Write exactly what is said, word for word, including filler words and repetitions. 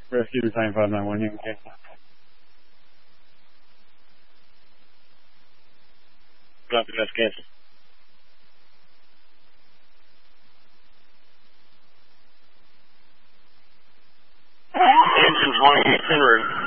Rescue to time five nine one, you okay? Copy, that's cancel. Engines one eight forward.